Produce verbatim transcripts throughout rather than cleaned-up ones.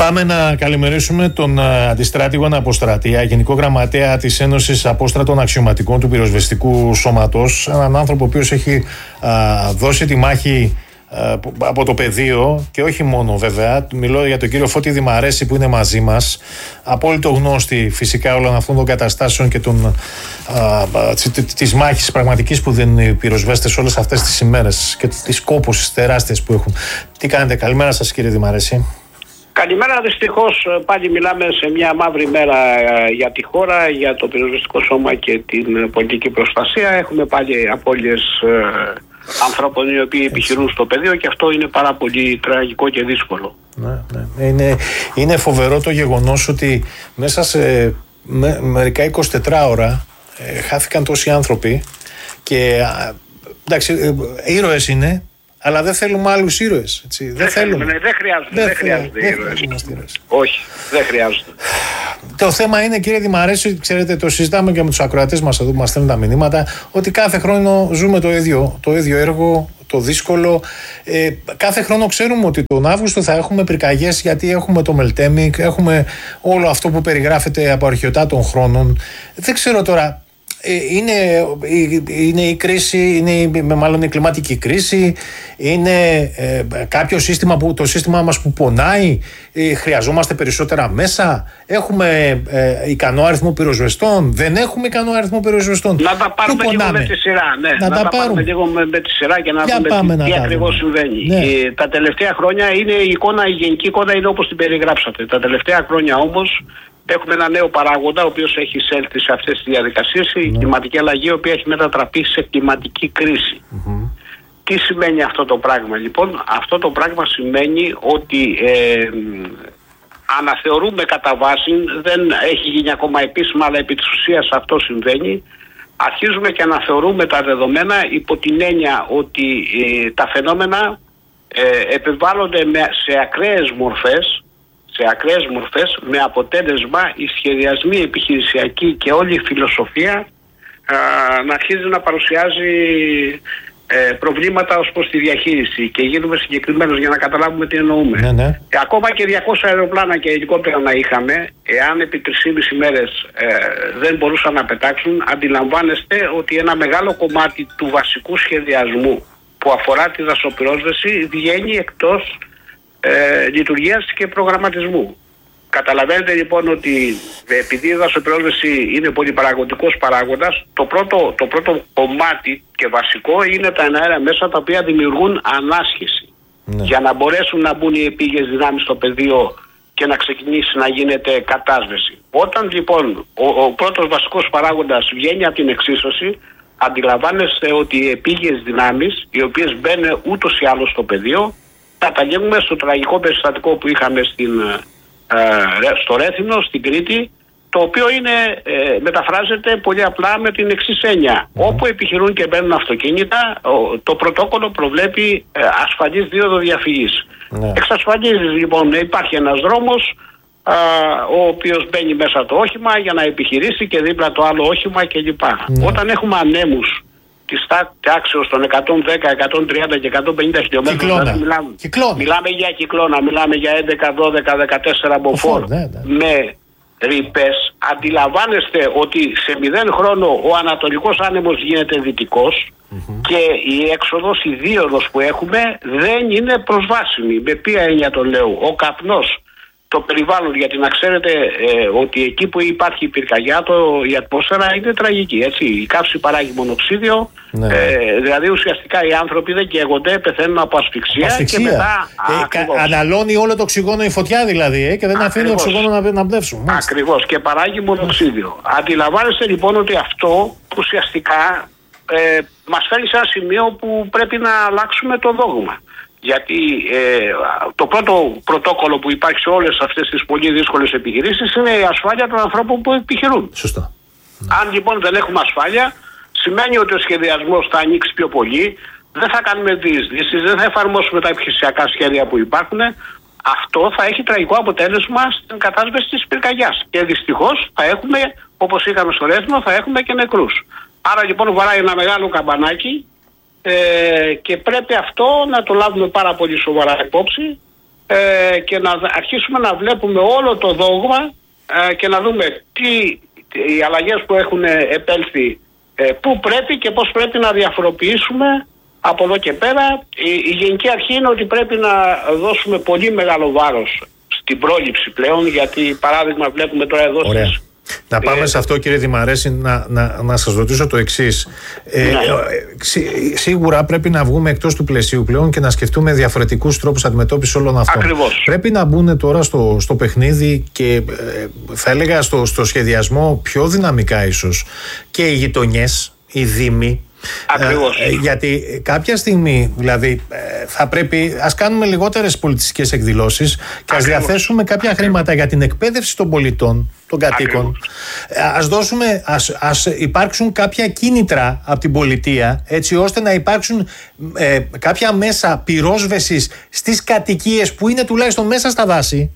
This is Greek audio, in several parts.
Πάμε να καλημερίσουμε τον αντιστράτηγο Αποστρατεία, Γενικό Γραμματέα της Ένωσης Απόστρατων Αξιωματικών του Πυροσβεστικού Σώματος. Έναν άνθρωπο ο οποίος έχει α, δώσει τη μάχη α, από το πεδίο και όχι μόνο βέβαια. Μιλώ για τον κύριο Φώτη Δημαρέση που είναι μαζί μας. Απόλυτο γνώστη φυσικά όλων αυτών των καταστάσεων και των, α, της μάχης πραγματικής που δίνουν οι πυροσβέστες όλες αυτές τις ημέρες και τις κόπωσες τεράστιες που έχουν. Τι κάνετε? Καλημέρα σας κύριε Δημαρέση. Καλημέρα. Δυστυχώς πάλι μιλάμε σε μια μαύρη μέρα για τη χώρα, για το πυροσβεστικό σώμα και την πολιτική προστασία. Έχουμε πάλι απώλειες ε, ανθρώπων οι οποίοι επιχειρούν στο πεδίο και αυτό είναι πάρα πολύ τραγικό και δύσκολο. Ναι, ναι. Είναι, είναι φοβερό το γεγονός ότι μέσα σε με, μερικά εικοσιτέσσερις ώρα ε, χάθηκαν τόσοι άνθρωποι και εντάξει, ε, ήρωες είναι. Αλλά δεν θέλουμε άλλους ήρωες. Έτσι. Δεν, δεν θέλουμε. θέλουμε. Δεν χρειάζονται, δεν, δεν χρειάζονται δεν ήρωες. ήρωες. Όχι, δεν χρειάζονται. Το θέμα είναι, κύριε Δημαρέση, ξέρετε, το συζητάμε και με τους ακροατές μας εδώ που μας στέλνουν τα μηνύματα, ότι κάθε χρόνο ζούμε το ίδιο, το ίδιο έργο, το δύσκολο. Ε, κάθε χρόνο ξέρουμε ότι τον Αύγουστο θα έχουμε πυρκαγιές, γιατί έχουμε το Μελτέμικ, έχουμε όλο αυτό που περιγράφεται από αρχαιοτά των χρόνων. Δεν ξέρω τώρα. Είναι, είναι η κρίση, είναι μάλλον η κλιματική κρίση, είναι ε, κάποιο σύστημα που, το σύστημα μας που πονάει, ε, χρειαζόμαστε περισσότερα μέσα, έχουμε ε, ικανό αριθμό πυροσβεστών, δεν έχουμε ικανό αριθμό πυροσβεστών. Να τα πάρουμε λίγο με τη σειρά, ναι. Να, να τα, τα πάρουμε πάρουμε λίγο με, με τη σειρά και να Για δούμε τι, τι ακριβώς συμβαίνει. Ναι. Ε, τα τελευταία χρόνια είναι η εικόνα, η γενική εικόνα είναι όπως την περιγράψατε. Τα τελευταία χρόνια όμως έχουμε ένα νέο παράγοντα ο οποίος έχει εισέλθει σε αυτές τις διαδικασίες, η ναι. κλιματική αλλαγή, η οποία έχει μετατραπεί σε κλιματική κρίση. Mm-hmm. Τι σημαίνει αυτό το πράγμα λοιπόν? Αυτό το πράγμα σημαίνει ότι ε, αναθεωρούμε κατά βάση, δεν έχει γίνει ακόμα επίσημα, αλλά επί της ουσίας αυτό συμβαίνει. Αρχίζουμε και αναθεωρούμε τα δεδομένα υπό την έννοια ότι ε, τα φαινόμενα ε, επιβάλλονται με, σε ακραίες μορφές, σε ακραίες μορφές, με αποτέλεσμα οι σχεδιασμοί επιχειρησιακοί και όλη η φιλοσοφία α, να αρχίζει να παρουσιάζει ε, προβλήματα ως προς τη διαχείριση και γίνουμε συγκεκριμένους για να καταλάβουμε τι εννοούμε. Ναι, ναι. Και ακόμα και διακόσια αεροπλάνα και ελικόπτερα να είχαμε, εάν επί τρεις ημέρες ε, δεν μπορούσαν να πετάξουν, αντιλαμβάνεστε ότι ένα μεγάλο κομμάτι του βασικού σχεδιασμού που αφορά τη δασοπυρόσβεση βγαίνει εκτός Ε, λειτουργίας και προγραμματισμού. Καταλαβαίνετε λοιπόν ότι επειδή η δασοπυρόσβεση είναι πολυπαραγωγικός παράγοντας, το πρώτο, το πρώτο κομμάτι και βασικό είναι τα εναέρια μέσα τα οποία δημιουργούν ανάσχεση. Ναι. Για να μπορέσουν να μπουν οι επίγειες δυνάμεις στο πεδίο και να ξεκινήσει να γίνεται κατάσβεση. Όταν λοιπόν ο, ο πρώτος βασικός παράγοντας βγαίνει από την εξίσωση, αντιλαμβάνεστε ότι οι επίγειες δυνάμεις, οι οποίες μπαίνουν ούτως ή άλλως στο πεδίο, καταλήγουμε στο τραγικό περιστατικό που είχαμε στην, ε, στο Ρέθινο, στην Κρήτη, το οποίο είναι, ε, μεταφράζεται πολύ απλά με την εξής έννοια. Mm. Όπου επιχειρούν και μπαίνουν αυτοκίνητα, το πρωτόκολλο προβλέπει ε, ασφαλής δίωδο διαφυγής. Mm. Εξασφαλίζει λοιπόν, υπάρχει ένας δρόμος α, ο οποίος μπαίνει μέσα το όχημα για να επιχειρήσει και δίπλα το άλλο όχημα κλπ. Mm. Όταν έχουμε ανέμους της τάξεως των εκατόν δέκα, εκατόν τριάντα και εκατόν πενήντα χιλιόμετρων, δηλαδή μιλάμε, μιλάμε για κυκλώνα, μιλάμε για έντεκα, δώδεκα, δεκατέσσερα μποφόρ ναι, ναι. με ρηπές, αντιλαμβάνεστε ότι σε μηδέν χρόνο ο ανατολικός άνεμος γίνεται δυτικός mm-hmm. και η έξοδος, η δίωδος που έχουμε δεν είναι προσβάσιμη. Με ποια έννοια το λέω? Ο καπνός, το περιβάλλον, γιατί να ξέρετε ε, ότι εκεί που υπάρχει η πυρκαγιά, το, η ατμόσφαιρα είναι τραγική, έτσι. Η καύση παράγει μονοξίδιο, ναι. ε, δηλαδή ουσιαστικά οι άνθρωποι δεν καίγονται, πεθαίνουν από ασφυξία, ασφυξία. Και μετά ε, κα, αναλώνει όλο το οξυγόνο η φωτιά δηλαδή ε, και δεν αφήνει το οξυγόνο να, να πνεύσουν. Ακριβώς, και παράγει μονοξίδιο. Mm. Αντιλαμβάνεστε λοιπόν ότι αυτό ουσιαστικά ε, μας φέρνει σε ένα σημείο που πρέπει να αλλάξουμε το δόγμα. Γιατί ε, το πρώτο πρωτόκολλο που υπάρχει σε όλες αυτές τις πολύ δύσκολες επιχειρήσεις είναι η ασφάλεια των ανθρώπων που επιχειρούν. Σωστά. Αν λοιπόν δεν έχουμε ασφάλεια, σημαίνει ότι ο σχεδιασμός θα ανοίξει πιο πολύ, δεν θα κάνουμε διεισδύσεις, δεν θα εφαρμόσουμε τα επιχειρησιακά σχέδια που υπάρχουν. Αυτό θα έχει τραγικό αποτέλεσμα στην κατάσβεση της πυρκαγιάς. Και δυστυχώς θα έχουμε, όπως είχαμε στο Ρέθινο, θα έχουμε και νεκρούς. Άρα λοιπόν βαράει ένα μεγάλο καμπανάκι. Ε, και πρέπει αυτό να το λάβουμε πάρα πολύ σοβαρά υπόψη ε, και να αρχίσουμε να βλέπουμε όλο το δόγμα ε, και να δούμε τι, οι αλλαγές που έχουν επέλθει, ε, πού πρέπει και πώς πρέπει να διαφοροποιήσουμε από εδώ και πέρα. Η, η γενική αρχή είναι ότι πρέπει να δώσουμε πολύ μεγάλο βάρος στην πρόληψη πλέον, γιατί παράδειγμα βλέπουμε τώρα εδώ στις... Να πάμε ε, σε αυτό, κύριε Δημαρέση, να, να, να σας ρωτήσω το εξής. Ε, ναι. σί, σίγουρα πρέπει να βγούμε εκτός του πλαισίου πλέον και να σκεφτούμε διαφορετικούς τρόπους αντιμετώπισης όλων αυτών. Ακριβώς. Πρέπει να μπουν τώρα στο, στο παιχνίδι και ε, θα έλεγα στο, στο σχεδιασμό πιο δυναμικά ίσως και οι γειτονιές, οι δήμοι. Ακριβώς. Ε, γιατί κάποια στιγμή, δηλαδή, ε, θα πρέπει, ας κάνουμε λιγότερες πολιτιστικές εκδηλώσεις και ας διαθέσουμε κάποια Ακριβώς. χρήματα για την εκπαίδευση των πολιτών, των κατοίκων. Ε, ας δώσουμε, ας, ας υπάρξουν κάποια κίνητρα από την πολιτεία, έτσι ώστε να υπάρξουν ε, κάποια μέσα πυρόσβεσης στις κατοικίες που είναι τουλάχιστον μέσα στα δάση.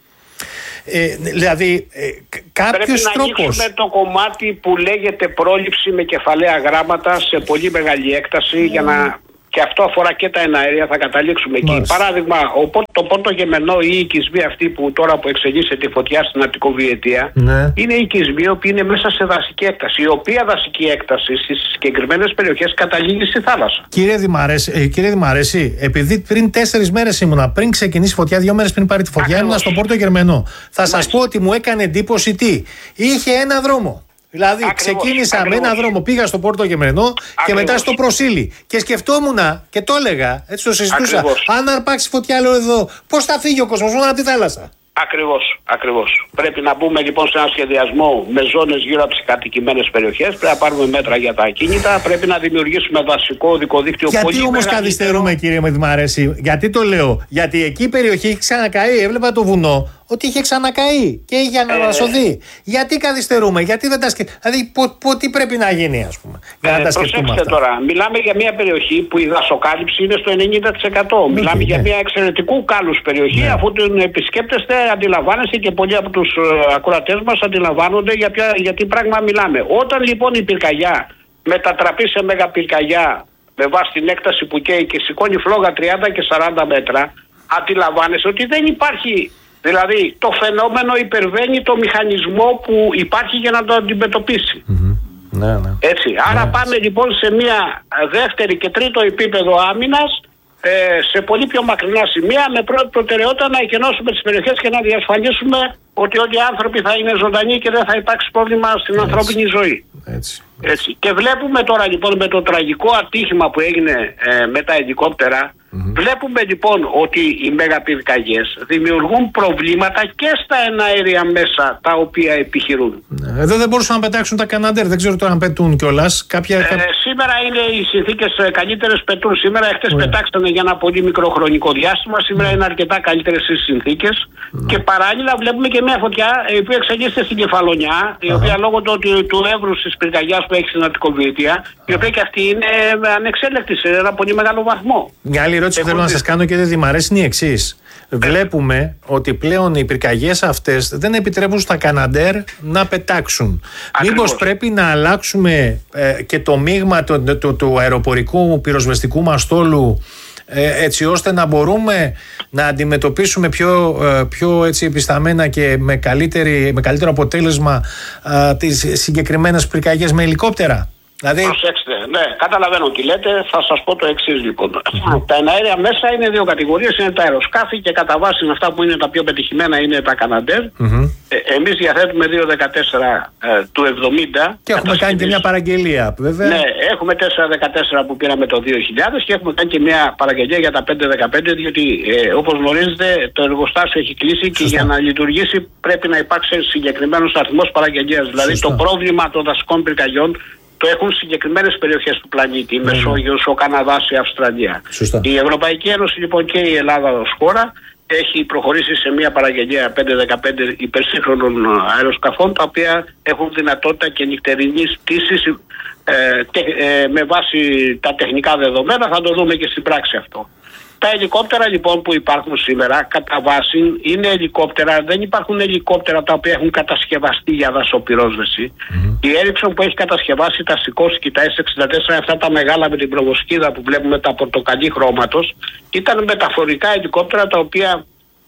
Ε, δηλαδή ε, κάποιος πρέπει τρόπος. Να ανοίξουμε το κομμάτι που λέγεται πρόληψη με κεφαλαία γράμματα σε πολύ μεγάλη έκταση, mm. για να... και αυτό αφορά και τα εναέρια, θα καταλήξουμε εκεί. Μάλιστα. Παράδειγμα, ο, το πόρτο γεμενό ή οι οικισμοί αυτοί που τώρα που εξελίσσεται η φωτιά στην Αττικοβιετία, ναι. είναι οικισμοί που είναι μέσα σε δασική έκταση, η οποία δασική έκταση στις συγκεκριμένες περιοχές καταλήγει στη θάλασσα. Κύριε Δημαρέση, ε, κύριε Δημαρέση, επειδή πριν τέσσερις μέρες ήμουνα, πριν ξεκινήσει η φωτιά, δύο μέρες πριν πάρει τη φωτιά, ήμουνα στο πόρτο γερμενό. Θα σας πω ότι μου έκανε εντύπωση τι. Είχε ένα δρόμο. Δηλαδή, ακριβώς, ξεκίνησα ακριβώς. με ένα δρόμο, πήγα στο Πόρτο Γερμενό ακριβώς. και μετά στο Προσίλι. Και σκεφτόμουν και το έλεγα, έτσι το συζητούσα. Ακριβώς. Αν αρπάξει φωτιά, λέω εδώ, πώς θα φύγει ο κόσμος μόνο από τη θάλασσα. Ακριβώς, ακριβώς. Πρέπει να μπούμε λοιπόν σε ένα σχεδιασμό με ζώνες γύρω από τις κατοικημένες περιοχές. Πρέπει να πάρουμε μέτρα για τα ακίνητα. Πρέπει να δημιουργήσουμε βασικό οδικό δίκτυο. Γιατί όμως καθυστερούμε, κύριε Δημαρέση, γιατί το λέω? Γιατί εκεί η περιοχή έχει ξανακαεί. Έβλεπα το βουνό ότι είχε ξανακαεί και είχε ανανασωθεί. Ε, γιατί καθυστερούμε, γιατί δεν τα σκεφτούμε? Δηλαδή, πο, πο, τι πρέπει να γίνει, ας πούμε, για να ε, τα σκεφτούμε αυτά. Τώρα, μιλάμε για μια περιοχή που η δασοκάλυψη είναι στο ενενήντα τοις εκατό. Okay, μιλάμε ναι. για μια εξαιρετικού κάλους περιοχή, ναι. αφού την επισκέπτεστε, αντιλαμβάνεστε και πολλοί από τους uh, ακροατές μας αντιλαμβάνονται για, ποια, για τι πράγμα μιλάμε. Όταν λοιπόν η πυρκαγιά μετατραπεί σε μεγαπυρκαγιά με βάση την έκταση που καίει και σηκώνει φλόγα τριάντα και σαράντα μέτρα, αντιλαμβάνεστε ότι δεν υπάρχει. Δηλαδή το φαινόμενο υπερβαίνει το μηχανισμό που υπάρχει για να το αντιμετωπίσει. Mm-hmm. Ναι, ναι. Έτσι. Άρα ναι. πάμε λοιπόν σε μια δεύτερη και τρίτο επίπεδο άμυνας, ε, σε πολύ πιο μακρινά σημεία, με πρώτη προτεραιότητα να εκενώσουμε τις περιοχές και να διασφαλίσουμε ότι όλοι οι άνθρωποι θα είναι ζωντανοί και δεν θα υπάρξει πρόβλημα στην Έτσι. ανθρώπινη ζωή. Έτσι. Έτσι. Και βλέπουμε τώρα λοιπόν με το τραγικό ατύχημα που έγινε ε, με τα ελικόπτερα, mm-hmm. βλέπουμε λοιπόν ότι οι μεγαπυρκαγιές δημιουργούν προβλήματα και στα εναέρια μέσα τα οποία επιχειρούν. Εδώ δεν μπορούσαν να πετάξουν τα Καναντέρ, δεν ξέρω τώρα αν πετούν κιόλας. Κάποια... Ε, σήμερα είναι οι συνθήκες καλύτερες, πετούν σήμερα. Εχθές πετάξανε για ένα πολύ μικρό χρονικό διάστημα. Σήμερα mm. είναι αρκετά καλύτερες οι συνθήκες. Mm. Και παράλληλα βλέπουμε και μια φωτιά η οποία εξελίσσεται στην Κεφαλονιά, η οποία uh-huh. λόγω του, του εύρους της πυρκαγιάς που έχει στην Αττικοβιετία, η οποία και αυτή είναι ανεξέλεκτη σε ένα πολύ μεγάλο βαθμό. Μια άλλη ερώτηση που θέλω να σας κάνω, κύριε Δημαρέση, είναι η εξής. Βλέπουμε ότι πλέον οι πυρκαγιές αυτές δεν επιτρέπουν στα Καναντέρ να πετάξουν. Ακριβώς. Μήπως πρέπει να αλλάξουμε ε, και το μείγμα του, του, του, του αεροπορικού πυροσβεστικού μας στόλου, ε, έτσι ώστε να μπορούμε να αντιμετωπίσουμε πιο, ε, πιο έτσι, επισταμένα και με, καλύτερη, με καλύτερο αποτέλεσμα ε, τις συγκεκριμένες πυρκαγιές με ελικόπτερα? Δηλαδή... Προσέξτε, ναι, καταλαβαίνω τι λέτε. Θα σας πω το εξής λοιπόν. Mm-hmm. Τα εναέρια μέσα είναι δύο κατηγορίες. Είναι τα αεροσκάφη και κατά βάση είναι αυτά που είναι τα πιο πετυχημένα, είναι τα Καναντέρ. Mm-hmm. Ε, εμείς διαθέτουμε δύο δεκατέσσερα ε, του εβδομήντα. Και έχουμε κάνει και μια παραγγελία, βέβαια. Ναι, έχουμε τέσσερα δεκατέσσερα που πήραμε το δύο χιλιάδες και έχουμε κάνει και μια παραγγελία για τα πέντε δεκαπέντε, διότι ε, όπως γνωρίζετε το εργοστάσιο έχει κλείσει. Σωστά. Και για να λειτουργήσει πρέπει να υπάρξει συγκεκριμένος αριθμός παραγγελίας. Δηλαδή Σωστά. το πρόβλημα των δασικών πυρκαγιών το έχουν συγκεκριμένες περιοχές του πλανήτη, η mm. Μεσόγειος, ο Καναδάς, η Αυστραλία. Σωστά. Η Ευρωπαϊκή Ένωση λοιπόν και η Ελλάδα ως χώρα έχει προχωρήσει σε μια παραγγελία πέντε δεκαπέντε υπερσύγχρονων αεροσκαφών, τα οποία έχουν δυνατότητα και νυχτερινής πτήσης ε, ε, με βάση τα τεχνικά δεδομένα. Θα το δούμε και στην πράξη αυτό. Τα ελικόπτερα λοιπόν που υπάρχουν σήμερα κατά βάση είναι ελικόπτερα, δεν υπάρχουν ελικόπτερα τα οποία έχουν κατασκευαστεί για δασοπυρόσβεση. Mm-hmm. Η Ericsson που έχει κατασκευάσει τα Sikorsky και τα ες εξήντα τέσσερα, αυτά τα μεγάλα με την προβοσκίδα που βλέπουμε τα πορτοκαλί χρώματος, ήταν μεταφορικά ελικόπτερα τα οποία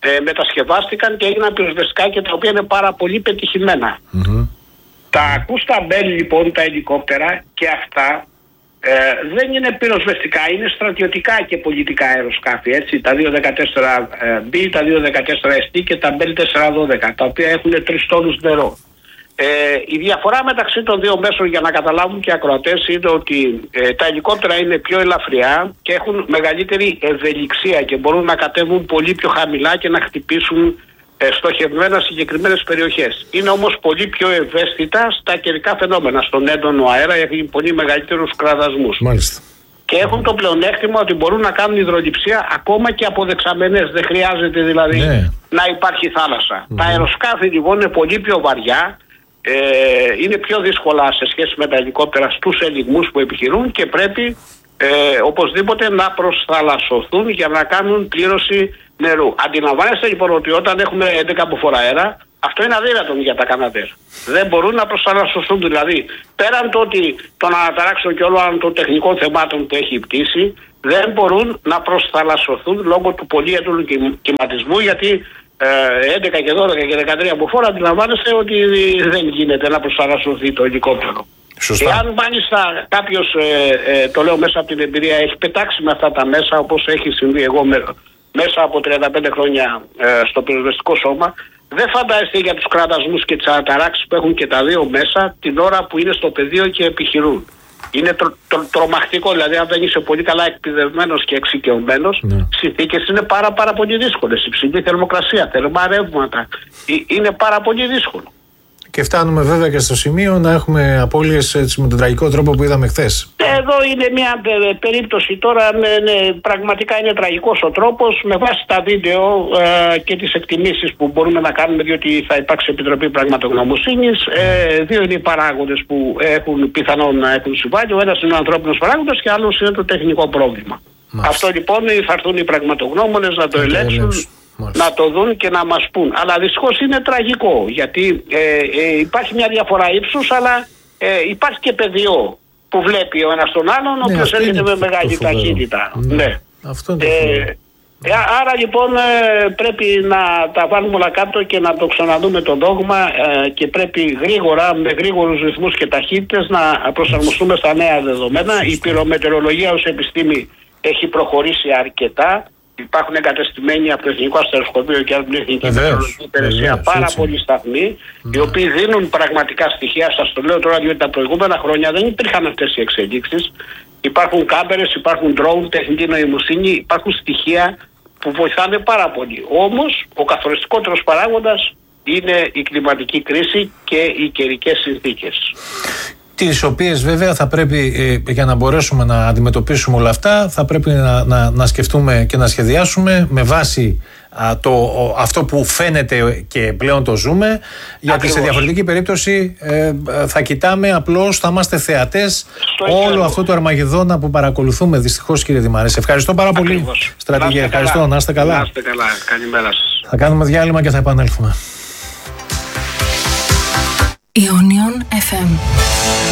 ε, μετασκευάστηκαν και έγιναν πυροσβεστικά και τα οποία είναι πάρα πολύ πετυχημένα. Mm-hmm. Τα ακούστα μπέλ λοιπόν τα ελικόπτερα και αυτά ε, δεν είναι πυροσβεστικά, είναι στρατιωτικά και πολιτικά αεροσκάφη, έτσι, τα δύο δεκατέσσερα μπι, τα δύο δεκατέσσερα ες τι και τα μπέλ τετρακόσια δώδεκα, τα οποία έχουν τρεις τόνους νερό. Ε, η διαφορά μεταξύ των δύο μέσων, για να καταλάβουν και οι ακροατές, είναι ότι ε, τα ελικόπτερα είναι πιο ελαφριά και έχουν μεγαλύτερη ευελιξία και μπορούν να κατέβουν πολύ πιο χαμηλά και να χτυπήσουν ε, στοχευμένα συγκεκριμένες περιοχές. Είναι όμως πολύ πιο ευαίσθητα στα καιρικά φαινόμενα, στον έντονο αέρα, έχουν πολύ μεγαλύτερους κραδασμούς. Μάλιστα. Και έχουν το πλεονέκτημα ότι μπορούν να κάνουν υδρολειψία ακόμα και από δεξαμενές. Δεν χρειάζεται δηλαδή ναι. να υπάρχει θάλασσα. Mm-hmm. Τα αεροσκάφη λοιπόν είναι πολύ πιο βαριά. Ε, είναι πιο δύσκολα σε σχέση με τα ελικόπτερα στους ελιγμούς που επιχειρούν και πρέπει ε, οπωσδήποτε να προσθαλασσωθούν για να κάνουν πλήρωση νερού. Αντιλαμβάνεστε λοιπόν ότι όταν έχουμε έντεκα μποφόρ αέρα, αυτό είναι αδύνατο για τα Καναδέρ. Δεν μπορούν να προσθαλασσωθούν, δηλαδή πέραν το ότι τον αναταράξεων και όλων των τεχνικών θεμάτων που έχει η πτήση, δεν μπορούν να προσθαλασσωθούν λόγω του πολύ έντονου κυματισμού, γιατί έντεκα και δώδεκα και δεκατρία μποφόρ αντιλαμβάνεστε ότι δεν γίνεται να προσαρασωθεί το ελικόπτερο. Σωστά. Εάν μάλιστα κάποιος, ε, ε, το λέω μέσα από την εμπειρία, έχει πετάξει με αυτά τα μέσα, όπως έχει συμβεί εγώ με, μέσα από τριάντα πέντε χρόνια ε, στο πυροσβεστικό σώμα, δεν φαντάζεστε για τους κρατασμούς και τις αναταράξεις που έχουν και τα δύο μέσα την ώρα που είναι στο πεδίο και επιχειρούν. Είναι τρο, τρο, τρομακτικό, δηλαδή αν δεν είσαι πολύ καλά εκπαιδευμένος και εξοικειωμένος, ναι. συνθήκες είναι πάρα πάρα πολύ δύσκολες. Υψηλή θερμοκρασία, θερμά ρεύματα, είναι πάρα πολύ δύσκολο. Και φτάνουμε βέβαια και στο σημείο να έχουμε απώλειες έτσι, με τον τραγικό τρόπο που είδαμε χθες. Εδώ είναι μια περίπτωση τώρα, ναι, ναι, πραγματικά είναι τραγικός ο τρόπος, με βάση τα βίντεο ε, και τις εκτιμήσεις που μπορούμε να κάνουμε, διότι θα υπάρξει Επιτροπή Πραγματογνωμοσύνης. Ε, δύο είναι οι παράγοντες που έχουν πιθανόν να έχουν συμβάλει. Ο ένας είναι ο ανθρώπινος παράγοντας και άλλος είναι το τεχνικό πρόβλημα. Μάλιστα. Αυτό λοιπόν θα έρθουν οι πραγματογνώμονες να το ελέγξουν. Μάλιστα. Να το δουν και να μας πούν. Αλλά δυστυχώς είναι τραγικό, γιατί ε, ε, υπάρχει μια διαφορά ύψους, αλλά ε, υπάρχει και πεδίο που βλέπει ο ένας τον άλλον, ο ναι, οποίος έρχεται με μεγάλη ταχύτητα. Ναι. Ναι. Αυτό είναι ε, ε, άρα λοιπόν ε, πρέπει να τα βάλουμε όλα κάτω και να το ξαναδούμε το δόγμα ε, και πρέπει γρήγορα, με γρήγορους ρυθμούς και ταχύτητες να προσαρμοστούμε στα νέα δεδομένα. Η πυρομετεωρολογία ως επιστήμη έχει προχωρήσει αρκετά. Υπάρχουν εγκατεστημένοι από το Εθνικό Αστεροσκοπείο και από την Εθνική Μετεωρολογική Υπηρεσία πάρα πολλοί σταθμοί, mm. οι οποίοι δίνουν πραγματικά στοιχεία. Σας το λέω τώρα, διότι τα προηγούμενα χρόνια δεν υπήρχαν αυτές οι εξελίξεις. Υπάρχουν κάμερες, υπάρχουν drone, τεχνητή νοημοσύνη, υπάρχουν στοιχεία που βοηθάνε πάρα πολύ. Όμως, ο καθοριστικότερος παράγοντας είναι η κλιματική κρίση και οι καιρικές συνθήκες. Τις οποίες βέβαια θα πρέπει ε, για να μπορέσουμε να αντιμετωπίσουμε όλα αυτά θα πρέπει να, να, να σκεφτούμε και να σχεδιάσουμε με βάση α, το, ο, αυτό που φαίνεται και πλέον το ζούμε, γιατί ακριβώς. Σε διαφορετική περίπτωση ε, θα κοιτάμε απλώς, θα είμαστε θεατές όλο αυτό το Αρμαγεδόνα που παρακολουθούμε δυστυχώς, κύριε Δημαρέση. Ευχαριστώ πάρα ακριβώς. Πολύ, στρατηγέ. Ευχαριστώ, καλά. Να είστε καλά. Να είστε καλά. Καλημέρα σας. Θα κάνουμε διάλειμμα και θα επανέλθουμε. Ionion εφ εμ